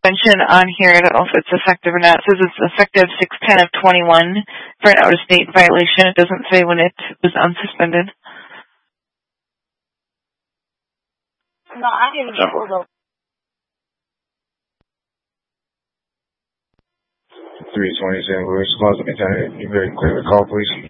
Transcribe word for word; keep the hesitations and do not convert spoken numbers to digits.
suspension on here. I don't know if it's effective or not. It says it's effective six ten of twenty-one for an out-of-state violation. It doesn't say when it was unsuspended. No, I didn't get pulled over. three twenty Saint Louis, Plaza, you very clear the call, please.